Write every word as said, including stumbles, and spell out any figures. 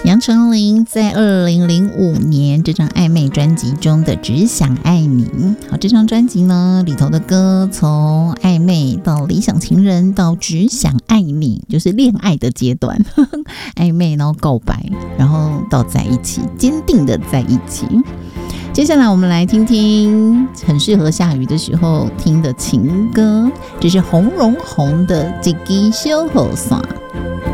杨丞琳在二零零五年这张暧昧专辑中的只想爱你。好，这张专辑呢里头的歌从暧昧到理想情人到只想爱你，就是恋爱的阶段暧昧然后告白然后到在一起，坚定的在一起。接下来我们来听听很适合下雨的时候听的情歌，这是洪荣宏的一支小雨伞。